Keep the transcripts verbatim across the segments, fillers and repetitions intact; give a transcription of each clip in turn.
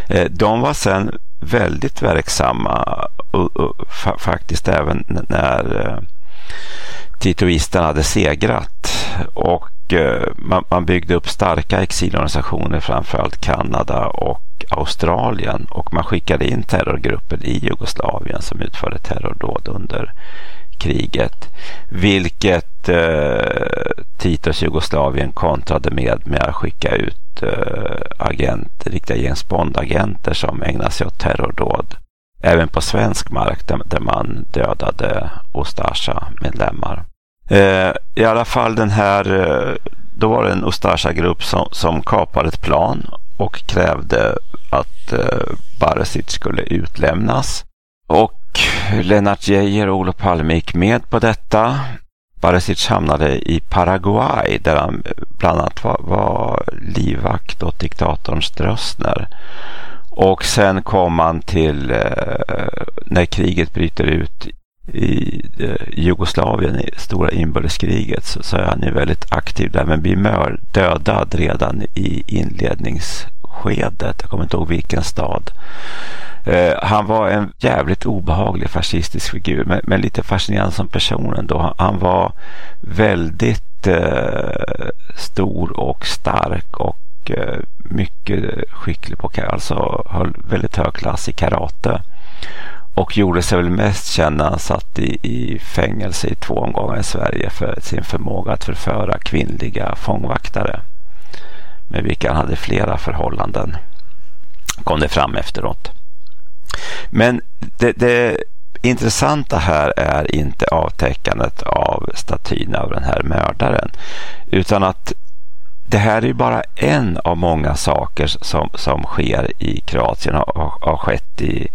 De var sen väldigt verksamma och, och fa- faktiskt även när eh, titoisterna hade segrat, och eh, man, man byggde upp starka exilorganisationer, framförallt Kanada och Australien, och man skickade in terrorgrupper i Jugoslavien som utförde terrordåd under kriget, vilket eh, Titos Jugoslavien kontrade med med att skicka ut eh, agenter, riktiga James Bond-agenter som ägnade sig åt terrordåd även på svensk mark, där, där man dödade Ustasja-medlemmar. Eh, I alla fall den här, eh, då var det en Ustasja-grupp som, som kapade ett plan och krävde att eh, Baresic skulle utlämnas. Och Lennart Geijer och Olof Palme gick med på detta. Baresic hamnade i Paraguay, där han bland annat var, var livvakt åt diktatorn Stroessner. Och sen kom han till, eh, när kriget bryter ut i eh, Jugoslavien, i stora inbördeskriget, så, så är han ju väldigt aktiv där, men blir mör, dödad redan i inledningsskedet. Jag kommer inte ihåg vilken stad. Eh, han var en jävligt obehaglig fascistisk figur, men, men lite fascinerande som person ändå. Han, han var väldigt eh, stor och stark och eh, mycket skicklig på, alltså höll väldigt hög klass i karate, och gjorde sig väl mest känd när han satt i, i fängelse i två omgångar i Sverige för sin förmåga att förföra kvinnliga fångvaktare, med vilka han hade flera förhållanden, kom det fram efteråt. Men det, det intressanta här är inte avtäckandet av statyn av den här mördaren, utan att det här är bara en av många saker som, som sker i Kroatien, har, har skett i,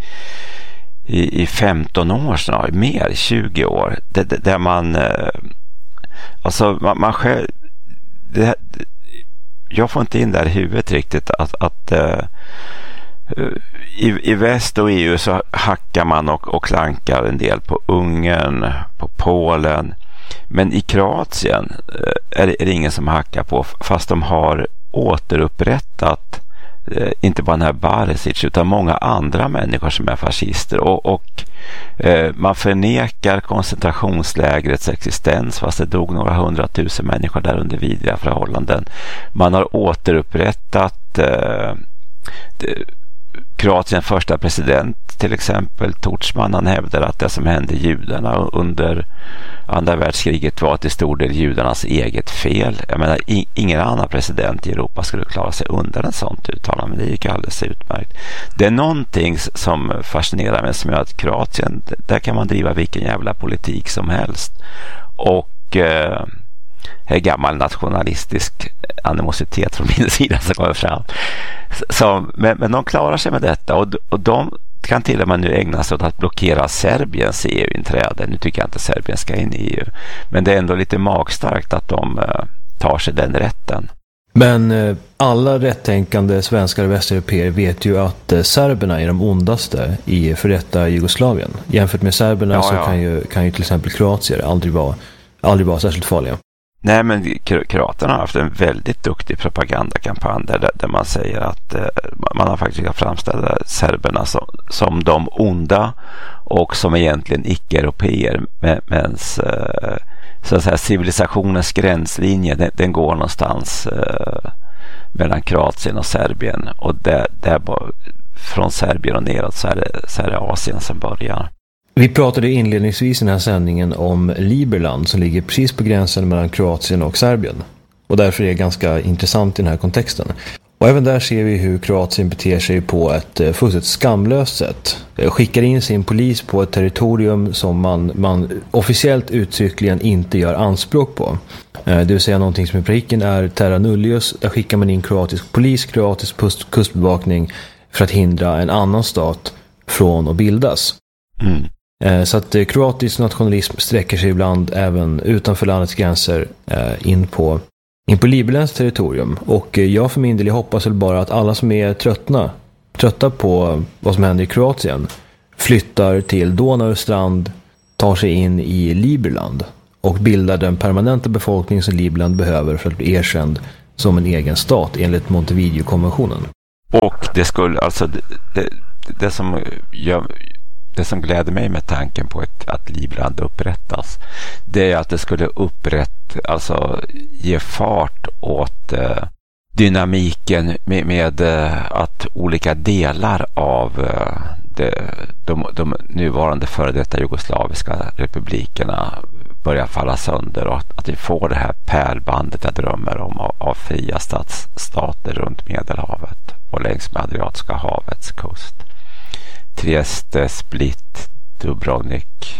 i, i femton år snart, mer tjugo år, där, där man alltså man, man själv, det, jag får inte in där i huvudet riktigt att, att I, I väst och E U så hackar man och, och klankar en del på Ungern, på Polen, men i Kroatien är det, är det ingen som hackar på, fast de har återupprättat eh, inte bara den här Baresic utan många andra människor som är fascister, och, och eh, man förnekar koncentrationslägrets existens, fast det dog några hundratusen människor där under vidriga förhållanden. Man har återupprättat eh, det, Kroatiens första president, till exempel Tudjman, han hävdar att det som hände judarna under andra världskriget var till stor del judarnas eget fel. Jag menar, ingen annan president i Europa skulle klara sig undan en sånt uttalande, men det gick alldeles utmärkt. Det är någonting som fascinerar mig, som gör att Kroatien, där kan man driva vilken jävla politik som helst, och eh, är gammal nationalistisk animositet från min sida som kommer fram. Så, men, men de klarar sig med detta, och, och de kan till och med nu ägna sig åt att blockera Serbiens E U-inträde. Nu tycker jag inte Serbien ska in i E U, men det är ändå lite magstarkt att de uh, tar sig den rätten. Men eh, alla rättänkande svenskar och västeuropeer vet ju att eh, serberna är de ondaste i för detta Jugoslavien. Jämfört med serberna ja, så ja. Kan, ju, kan ju till exempel kroatier aldrig vara, aldrig vara särskilt farliga. Nej, men kroaterna har haft en väldigt duktig propagandakampanj där, där man säger att eh, man har faktiskt framställt serberna som, som de onda och som egentligen icke-europeer, medan eh, så att säga civilisationens gränslinje den, den går någonstans eh, mellan Kroatien och Serbien, och där, där från Serbien och neråt så är det, så är det Asien som börjar. Vi pratade inledningsvis i den här sändningen om Liberland som ligger precis på gränsen mellan Kroatien och Serbien. Och därför är det ganska intressant i den här kontexten. Och även där ser vi hur Kroatien beter sig på ett fullständigt skamlöst sätt. Skickar in sin polis på ett territorium som man, man officiellt uttryckligen inte gör anspråk på. Det vill säga någonting som i praktiken är terra nullius. Där skickar man in kroatisk polis, kroatisk kustbevakning för att hindra en annan stat från att bildas. Mm. Så att kroatisk nationalism sträcker sig ibland även utanför landets gränser in på, in på Liberlands territorium. Och jag för min del jag hoppas väl bara att alla som är tröttna, trötta på vad som händer i Kroatien flyttar till Donaustrand, tar sig in i Liberland och bildar den permanenta befolkning som Liberland behöver för att bli erkänd som en egen stat enligt Montevideo-konventionen. Och det skulle alltså det, det, det som gör, det som gläder mig med tanken på ett, att Livland upprättas, det är att det skulle upprätt, alltså ge fart åt eh, dynamiken med, med eh, att olika delar av eh, det, de, de nuvarande före detta jugoslaviska republikerna börjar falla sönder, och att, att vi får det här pärlbandet jag drömmer om av, av fria stats, stater runt Medelhavet och längs med Adriatiska havets kust. Trieste, Split, Dubrovnik,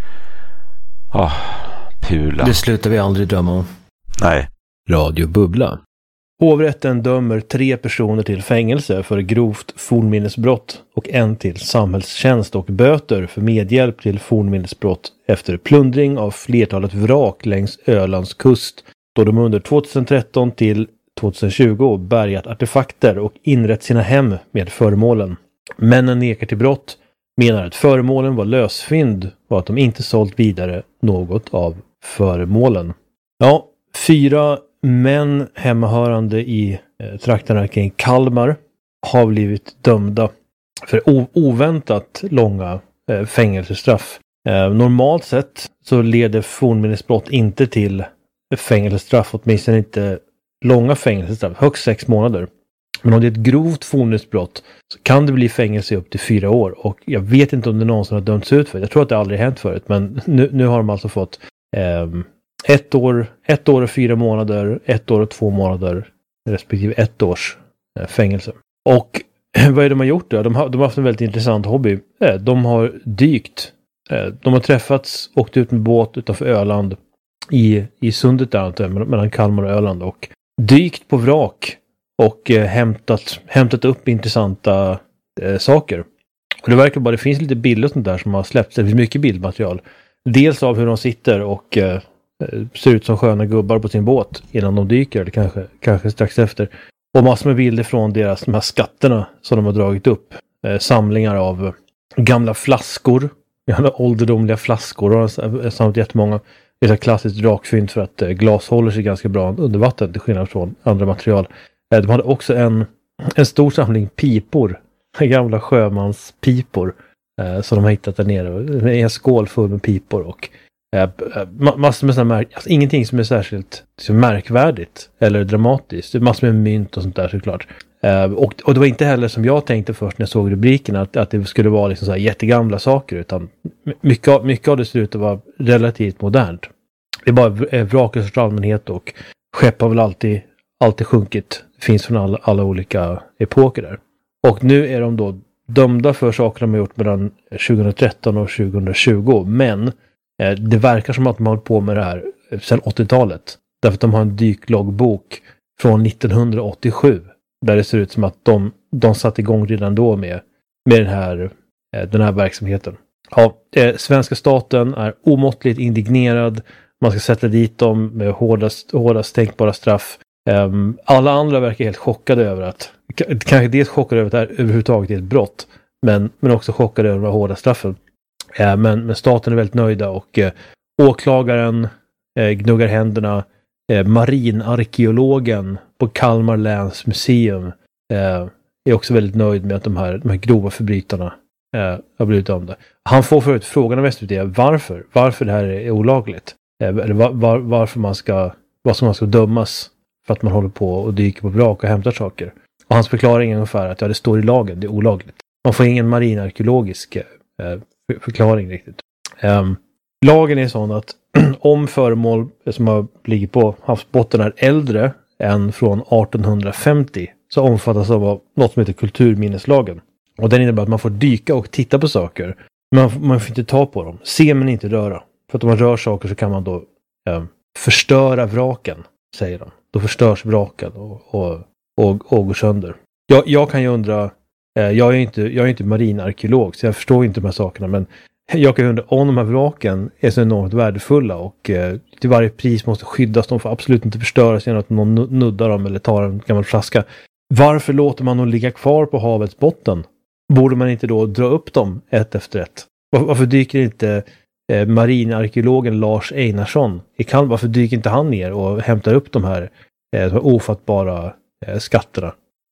oh, Pula. Det slutar vi aldrig drömma om. Nej. Radio Bubbla. Hovrätten dömer tre personer till fängelse för grovt fornminnesbrott och en till samhällstjänst och böter för medhjälp till fornminnesbrott efter plundring av flertalet vrak längs Ölands kust, då de under tjugohundratretton till tjugohundratjugo bärgat artefakter och inrett sina hem med föremålen. Männen nekar till brott, menar att föremålen var lösfynd och att de inte sålt vidare något av föremålen. Ja, fyra män hemmahörande i eh, trakterna kring Kalmar har blivit dömda för o- oväntat långa eh, fängelsestraff. Eh, normalt sett så leder fornminnesbrott inte till fängelsestraff, åtminstone inte långa fängelsestraff, högst sex månader. Men om det är ett grovt fornminnesbrott så kan det bli fängelse upp till fyra år, och jag vet inte om det någonsin har dömts ut för det. Jag tror att det aldrig hänt förut, men nu, nu har de alltså fått eh, Ett år, ett år och fyra månader, ett år och två månader, respektive ett års eh, fängelse. Och vad är det de har gjort då? De har, de har haft en väldigt intressant hobby. Eh, de har dykt. Eh, de har träffats, åkt ut med båt utanför Öland i, i sundet där, mellan Kalmar och Öland, och dykt på vrak och eh, hämtat, hämtat upp intressanta eh, saker. Och det verkar bara, det finns lite bilder och sånt där som har släppts. Det finns mycket bildmaterial. Dels av hur de sitter och eh, ser ut som sköna gubbar på sin båt innan de dyker, eller kanske, kanske strax efter. Och massor med bilder från deras, de här skatterna som de har dragit upp. Eh, samlingar av gamla flaskor, gamla ålderdomliga flaskor, och samt jättemånga. Det är ett klassiskt drakfynd för att eh, glas håller sig ganska bra under vatten till skillnad från andra material. Eh, de hade också en, en stor samling pipor, gamla sjömanspipor eh, som de har hittat där nere. En skål full med pipor och Eh, massor med sådana märk- alltså ingenting som är särskilt liksom, märkvärdigt eller dramatiskt. Det är massor med mynt och sånt där såklart. Eh, och, och det var inte heller som jag tänkte först när jag såg rubriken att, att det skulle vara liksom så här jättegamla saker, utan mycket av, mycket av det ser ut att vara relativt modernt. Det är bara vrak i allmänhet, och skepp har väl alltid, alltid sjunkit. Det finns från alla, alla olika epoker där. Och nu är de då dömda för saker de har gjort mellan tjugohundratretton och tjugohundratjugo, men det verkar som att de har hållit på med det här sedan åttiotalet. Därför att de har en dykloggbok från nittonhundraåttiosju. Där det ser ut som att de, de satt igång redan då med, med den, här, den här verksamheten. Ja, eh, svenska staten är omåttligt indignerad. Man ska sätta dit dem med hårdast, hårdast tänkbara straff. Eh, alla andra verkar helt chockade över att, kanske dels chockade över att det här överhuvudtaget är ett brott. Men, men också chockade över de hårda straffen. Eh, men, men staten är väldigt nöjda, och eh, åklagaren eh, gnuggar händerna. Eh, marinarkeologen på Kalmar läns museum eh, är också väldigt nöjd med att de här, de här grova förbrytarna eh, har blivit dömda. Han får förut frågan av S V T varför, varför det här är olagligt. Eh, eller var, var, varför man ska, vad som man ska dömas för att man håller på och dyker på vrak och hämtar saker. Och hans förklaring är ungefär att ja, det står i lagen, det är olagligt. Man får ingen marinarkeologisk eh, förklaring riktigt. Um, lagen är sån att om föremål som har ligger på havsbotten är äldre än från artonhundrafemtio så omfattas av något som heter kulturminneslagen. Och den innebär att man får dyka och titta på saker. Men man, man får inte ta på dem. Se men inte röra. För att om man rör saker så kan man då um, förstöra vraken, säger de. Då förstörs vraken och, och, och, och går sönder. Jag, jag kan ju undra, eh, jag är inte, jag är inte marinarkeolog så jag förstår inte de här sakerna, men jag kan undra om de här vraken är så enormt värdefulla och eh, till varje pris måste skyddas. De får absolut inte förstöras genom att någon nuddar dem eller tar en gammal flaska. Varför låter man dem ligga kvar på havets botten? Borde man inte då dra upp dem ett efter ett? Var, varför dyker inte eh, marinarkeologen Lars Einarsson i Kalmar? Varför dyker inte han ner och hämtar upp de här, eh, de här ofattbara eh, skatterna? Det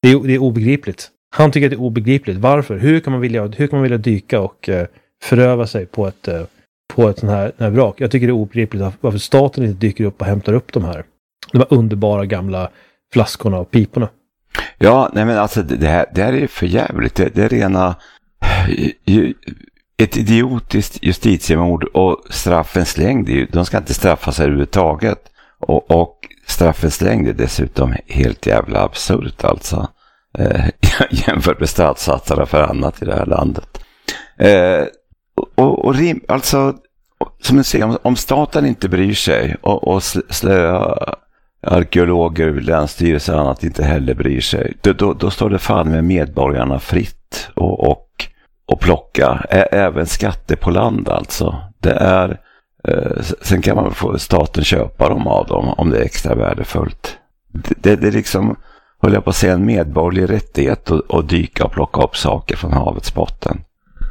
Det är, det är obegripligt. Han tycker att det är obegripligt. Varför? Hur kan man vilja, hur kan man vilja dyka och uh, föröva sig på ett, uh, på ett sån här, här vrak? Jag tycker det är obegripligt varför staten inte dyker upp och hämtar upp de här, de här underbara gamla flaskorna och piporna. Ja, nej men alltså det här, det här är för jävligt. Det, det är rena ju, ett idiotiskt justitiemord och straffens längd. De ska inte straffas överhuvudtaget. Och, och straffens längd är dessutom helt jävla absurt alltså. Eh, jämfört med straffsatserna för annat i det här landet. Eh, och, och rim, alltså som du säger, om, om staten inte bryr sig och, och slöa arkeologer, länsstyrelser och annat inte heller bryr sig, då, då, då står det fan med medborgarna fritt och, och, och plocka Ä, även skatter på land alltså. Det är eh, sen kan man få staten köpa dem av dem om det är extra värdefullt. Det, det, det är liksom, håller jag på att säga, en medborgerlig rättighet att, att dyka och plocka upp saker från havets botten.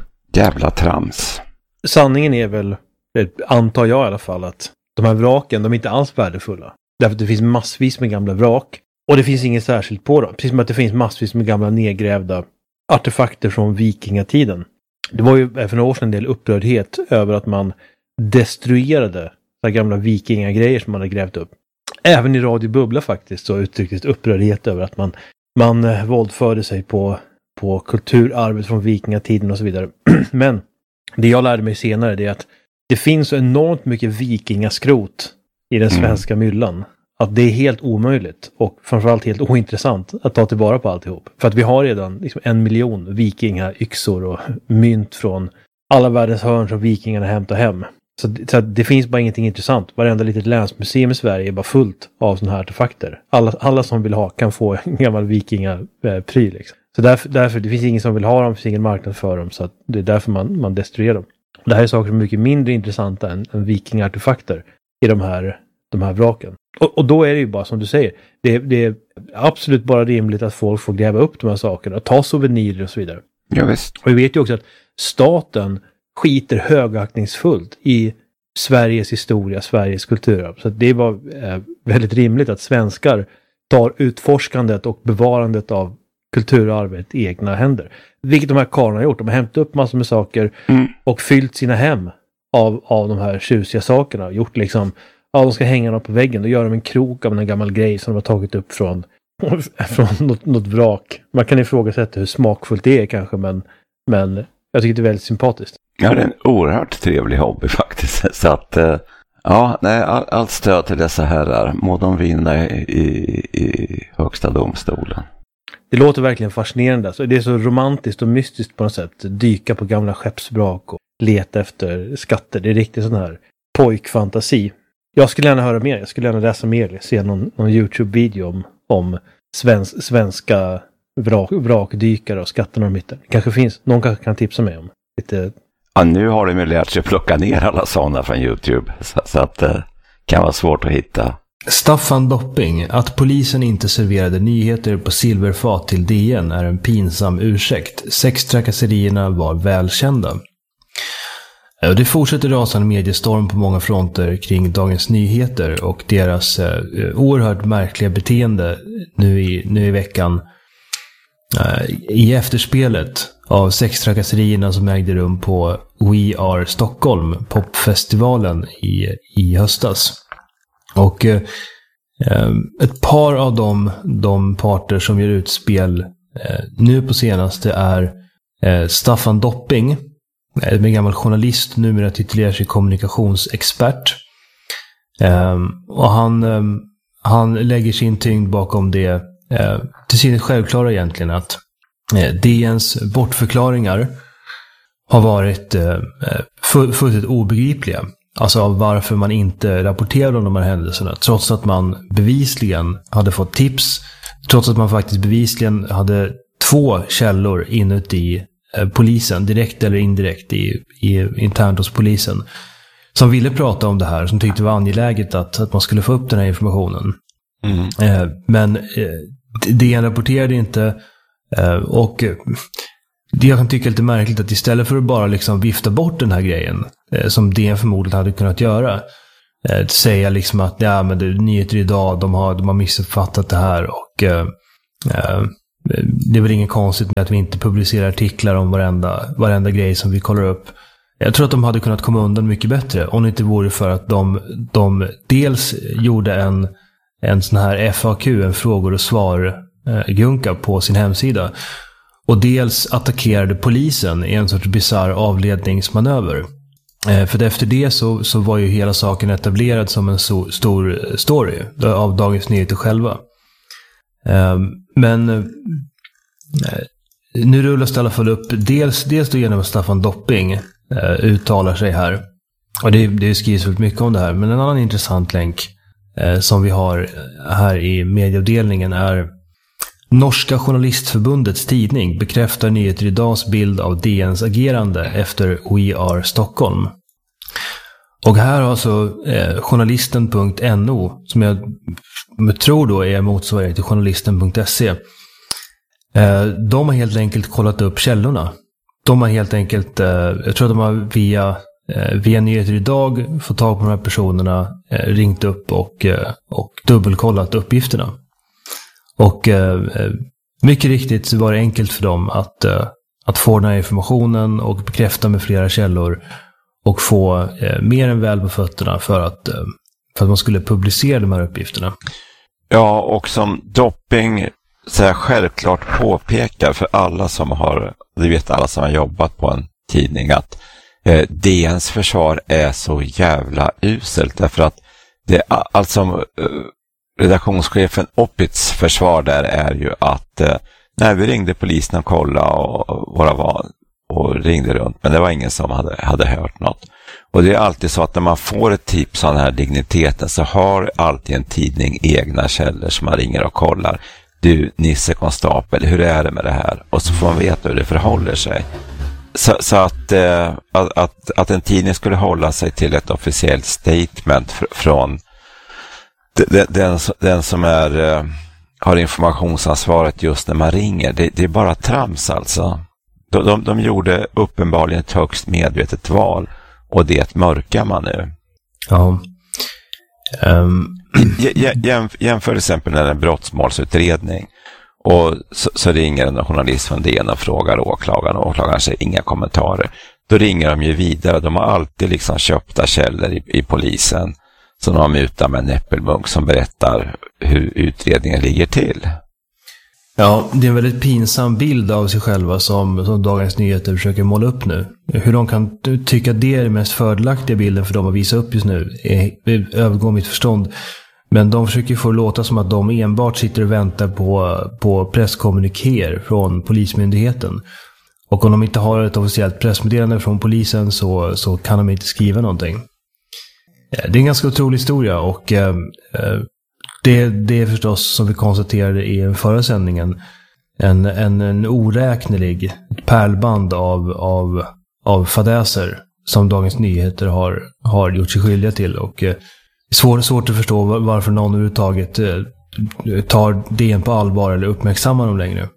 Jävla trams. Sanningen är väl, antar jag i alla fall, att de här vraken, de är inte alls värdefulla. Därför att det finns massvis med gamla vrak. Och det finns inget särskilt på dem. Precis som att det finns massvis med gamla nedgrävda artefakter från vikingatiden. Det var ju för några år sedan en del upprördhet över att man destruerade de gamla vikingagrejer som man hade grävt upp. Även i Radio Bubbla faktiskt så uttrycktes upprördhet över att man, man eh, våldförde sig på, på kulturarvet från vikingatiden och så vidare. Men det jag lärde mig senare är att det finns så enormt mycket vikingaskrot i den svenska myllan att det är helt omöjligt och framförallt helt ointressant att ta tillvara på alltihop. För att vi har redan liksom en miljon vikingayxor och mynt från alla världens hörn som vikingarna hämtar hem. Så, så att det finns bara ingenting intressant. Varenda litet länsmuseum i Sverige är bara fullt av sådana här artefakter. Alla, alla som vill ha kan få en gammal vikingapryl. Liksom. Så därför, därför, det finns ingen som vill ha dem, det finns ingen marknad för dem. Så att det är därför man, man destruerar dem. Det här är saker som är mycket mindre intressanta än, än vikingartefakter i de här, de här vraken. Och, och då är det ju bara som du säger. Det, det är absolut bara rimligt att folk får gräva upp de här sakerna. Ta souvenirer och så vidare. Ja, visst. Och vi vet ju också att staten skiter högaktningsfullt i Sveriges historia, Sveriges kulturarv. Så det var eh, väldigt rimligt att svenskar tar utforskandet och bevarandet av kulturarvet i egna händer. Vilket de här karlarna har gjort. De har hämtat upp massor med saker mm. och fyllt sina hem av, av de här tjusiga sakerna. Gjort liksom, ja, de ska hänga dem på väggen. Då gör de en krok av en gammal grej som de har tagit upp från, från något, något vrak. Man kan ifrågasätta hur smakfullt det är kanske, men, men jag tycker det är väldigt sympatiskt. Ja, det är en oerhört trevlig hobby faktiskt. Så att, ja, nej, all, allt stöd till dessa herrar. Må de vinna i, i, i högsta domstolen. Det låter verkligen fascinerande. Så det är så romantiskt och mystiskt på något sätt. Dyka på gamla skeppsvrak och leta efter skatter. Det är riktigt sån här pojkfantasi. Jag skulle gärna höra mer. Jag skulle gärna läsa mer. Se någon, någon YouTube-video om, om svens, svenska vrak, vrakdykare och skatterna de hittar. Det kanske finns. Någon kanske kan tipsa mig om lite. Ja, nu har de ju lärt sig plocka ner alla sådana från YouTube. Så, så att det kan vara svårt att hitta. Staffan Dopping, att polisen inte serverade nyheter på silverfat till D N är en pinsam ursäkt. Sextrakasserierna var välkända. Det fortsätter rasande mediestorm på många fronter kring Dagens Nyheter och deras eh, oerhört märkliga beteende nu i, nu i veckan. Eh, I efterspelet av sextrakasserierna som ägde rum på We Are Stockholm, popfestivalen i, i höstas. Och eh, ett par av de, de parter som gör utspel eh, nu på senaste är eh, Staffan Dopping, en gammal journalist, numera titulerar sig kommunikationsexpert. Eh, och han, eh, han lägger sin tyngd bakom det eh, till synes självklara egentligen att eh, D N:s bortförklaringar har varit eh, fullständigt obegripliga. Alltså av varför man inte rapporterade om de här händelserna. Trots att man bevisligen hade fått tips. Trots att man faktiskt bevisligen hade två källor inuti eh, polisen. Direkt eller indirekt i, i, internt hos polisen. Som ville prata om det här. Som tyckte det var angeläget att, att man skulle få upp den här informationen. Mm. Eh, men eh, D N rapporterade inte. Eh, och... Eh, Det jag kan tycka är lite märkligt att istället för att bara liksom vifta bort den här grejen eh, som D N förmodligen hade kunnat göra, eh, säga liksom att ja, men det är nyheter idag, de har, de har missuppfattat det här och eh, eh, det är väl inget konstigt med att vi inte publicerar artiklar om varenda, varenda grej som vi kollar upp. Jag tror att de hade kunnat komma undan mycket bättre om det inte vore för att de, de dels gjorde en, en sån här F A Q, en frågor och svar eh, gunka på sin hemsida, och dels attackerade polisen i en sorts bizarr avledningsmanöver. Eh, för efter det så, så var ju hela saken etablerad som en so, stor story av Dagens Nyheter själva. Eh, men eh, nu rullas det i alla fall upp dels, dels då genom att Staffan Dopping eh, uttalar sig här. Och det, det skrivs väldigt mycket om det här. Men en annan intressant länk eh, som vi har här i medieavdelningen är Norska Journalistförbundets tidning bekräftar Nyheter Idags bild av D N:s agerande efter We Are Stockholm. Och här har alltså eh, journalisten punkt no, som jag, jag tror då är motsvarighet till journalisten punkt se. Eh, de har helt enkelt kollat upp källorna. De har helt enkelt, eh, jag tror att de har via, eh, via Nyheter Idag fått tag på de här personerna, eh, ringt upp och, eh, och dubbelkollat uppgifterna. Och eh, mycket riktigt så var det enkelt för dem att, eh, att få den här informationen och bekräfta med flera källor och få eh, mer än väl på fötterna för att, eh, för att man skulle publicera de här uppgifterna. Ja, och som Dopping så här självklart påpekar för alla som har, det vet alla som har jobbat på en tidning, att eh, D N:s försvar är så jävla uselt, därför att det alltså eh, redaktionschefen Oppitz försvar där är ju att eh, när vi ringde polisen och kollade och våra var och ringde runt, men det var ingen som hade, hade hört något. Och det är alltid så att när man får ett tips av den här digniteten så har alltid en tidning egna källor som man ringer och kollar. Du, Nisse konstapel, hur är det med det här? Och så får man veta hur det förhåller sig. Så, så att, eh, att, att en tidning skulle hålla sig till ett officiellt statement fr- från den, den, den som är, eh, har informationsansvaret just när man ringer, det, det är bara trams alltså. De, de, de gjorde uppenbarligen ett högst medvetet val, och det mörkar man nu. Ja. Um. Jämför, jämför till exempel när det är en brottsmålsutredning och så, så ringer en journalist från D N och frågar åklagaren, och åklagaren säger inga kommentarer. Då ringer de ju vidare. De har alltid liksom köpta källor i, i polisen som de har mutat med en äppelmunk som berättar hur utredningen ligger till. Ja, det är en väldigt pinsam bild av sig själva som, som Dagens Nyheter försöker måla upp nu. Hur de kan tycka det är den mest fördelaktiga bilden för dem att visa upp just nu är, är, övergår mitt förstånd. Men de försöker få låta som att de enbart sitter och väntar på, på presskommunikéer från polismyndigheten. Och om de inte har ett officiellt pressmeddelande från polisen så, så kan de inte skriva någonting. Det är en ganska otrolig historia, och eh, det, det är förstås, som vi konstaterade i den förra sändningen, en, en, en oräknelig ett pärlband av, av, av fadäser som Dagens Nyheter har, har gjort sig skyldiga till. Och eh, svår, svårt att förstå varför någon överhuvudtaget eh, tar det på allvar eller uppmärksammar dem längre.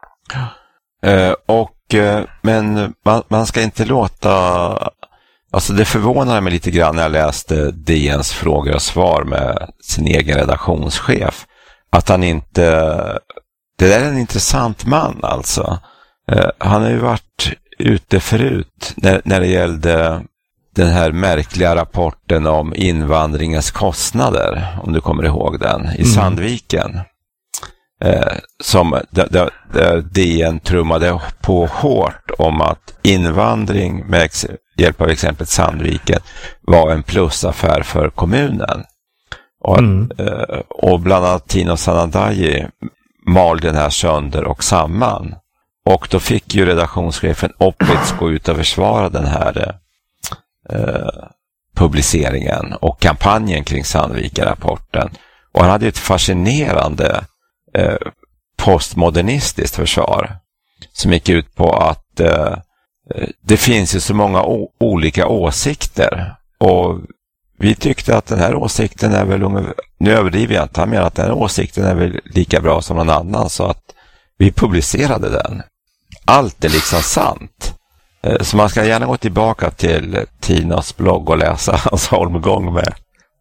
Uh, och, uh, men man, man ska inte låta... Alltså det förvånar mig lite grann när jag läste D N:s frågor och svar med sin egen redaktionschef. Att han inte... Det där är en intressant man alltså. Uh, han har ju varit ute förut när, när det gällde den här märkliga rapporten om invandringens kostnader, om du kommer ihåg den, i mm. Sandviken. Eh, som där, där, där D N trummade på hårt om att invandring med ex- hjälp av exemplet Sandviken var en plusaffär för kommunen. Och, mm. eh, och bland annat Tino Sanandaji mal den här sönder och samman. Och då fick ju redaktionschefen Oppitz gå ut och försvara den här eh, publiceringen och kampanjen kring Sandviken-rapporten. Och han hade ett fascinerande eh, postmodernistiskt försvar som gick ut på att eh, det finns ju så många o- olika åsikter, och vi tyckte att den här åsikten är väl, unge- nu överdriver jag inte, han menar att den här åsikten är väl lika bra som någon annan, så att vi publicerade den. Allt är liksom sant. Så man ska gärna gå tillbaka till Tinos blogg och läsa hans holmgång med,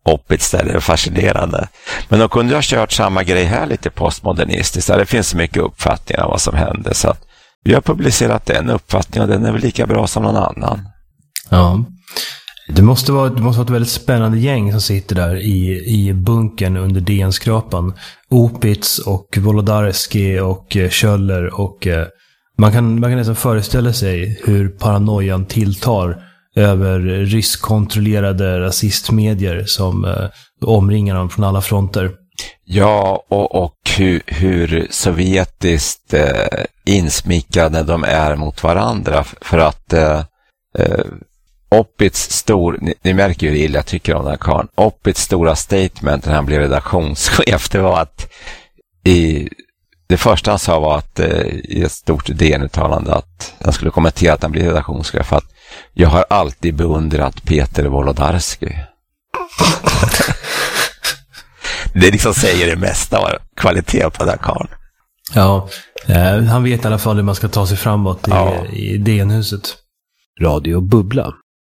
Opitz där, det är fascinerande. Men de kunde ha kört samma grej här lite postmodernistiskt. Där det finns så mycket uppfattningar om vad som hände. Så att vi har publicerat en uppfattning och den är väl lika bra som någon annan. Ja. Det måste vara, det måste vara ett väldigt spännande gäng som sitter där i, i bunkern under D N-skrapan. Opitz och Wolodarski och eh, Schöller och eh, man kan, man kan nästan föreställa sig hur paranoian tilltar över ryskkontrollerade rasistmedier som eh, omringar dem från alla fronter. Ja, och, och hur, hur sovjetiskt eh, insmickrade de är mot varandra. För att eh, eh, Opitz stor, ni, ni märker ju hur illa jag tycker om den här karln. Opitz stora statement när han blev redaktionschef, det var att i, det första han sa var att eh, i ett stort D N-uttalande att han skulle kommentera att han blev redaktionschef, att jag har alltid beundrat Peter Wolodarski. Det liksom säger det mesta av kvalitet på den här karln. Ja, eh, han vet i alla fall hur man ska ta sig framåt i, ja. i D N-huset. Radio Bubbla.